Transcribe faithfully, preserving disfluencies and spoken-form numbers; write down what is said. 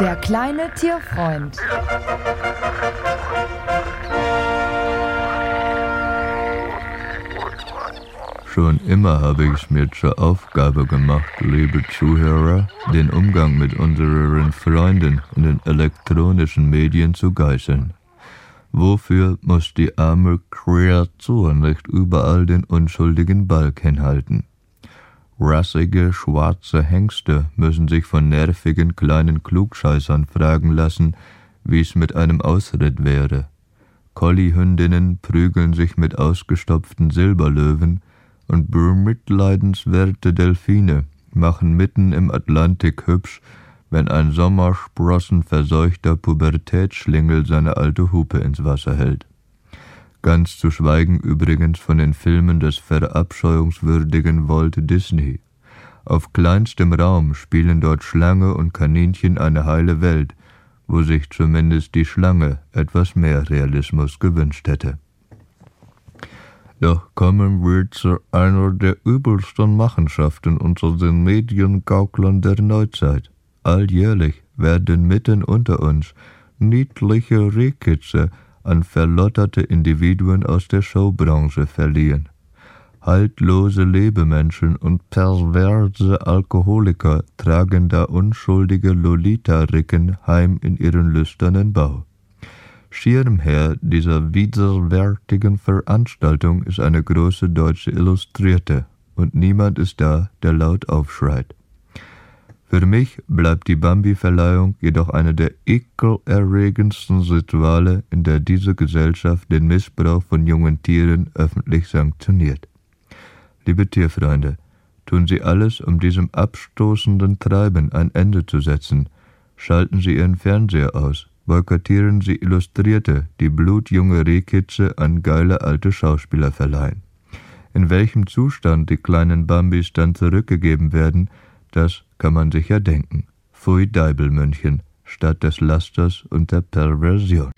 Der kleine Tierfreund. Schon immer habe ich es mir zur Aufgabe gemacht, liebe Zuhörer, den Umgang mit unseren Freunden in den elektronischen Medien zu geißeln. Wofür muss die arme Kreatur nicht überall den unschuldigen Balk hinhalten? Rassige, schwarze Hengste müssen sich von nervigen kleinen Klugscheißern fragen lassen, wie's mit einem Ausritt wäre. Collie-Hündinnen prügeln sich mit ausgestopften Silberlöwen und bemitleidenswerte Delfine machen mitten im Atlantik hübsch, wenn ein sommersprossenverseuchter Pubertätsschlingel seine alte Hupe ins Wasser hält. Ganz zu schweigen übrigens von den Filmen des verabscheuungswürdigen Walt Disney. Auf kleinstem Raum spielen dort Schlange und Kaninchen eine heile Welt, wo sich zumindest die Schlange etwas mehr Realismus gewünscht hätte. Doch kommen wir zu einer der übelsten Machenschaften unter den Mediengauklern der Neuzeit. Alljährlich werden mitten unter uns niedliche Rehkitze an verlotterte Individuen aus der Showbranche verliehen. Haltlose Lebemenschen und perverse Alkoholiker tragen da unschuldige Lolita-Ricken heim in ihren lüsternen Bau. Schirmherr dieser widerwärtigen Veranstaltung ist eine große deutsche Illustrierte, und niemand ist da, der laut aufschreit. Für mich bleibt die Bambi-Verleihung jedoch eine der ekelerregendsten Rituale, in der diese Gesellschaft den Missbrauch von jungen Tieren öffentlich sanktioniert. Liebe Tierfreunde, tun Sie alles, um diesem abstoßenden Treiben ein Ende zu setzen. Schalten Sie Ihren Fernseher aus. Boykottieren Sie Illustrierte, die blutjunge Rehkitze an geile alte Schauspieler verleihen. In welchem Zustand die kleinen Bambis dann zurückgegeben werden, das kann man sich ja denken. Pfui Deibelmünchen, statt des Lasters und der Perversion.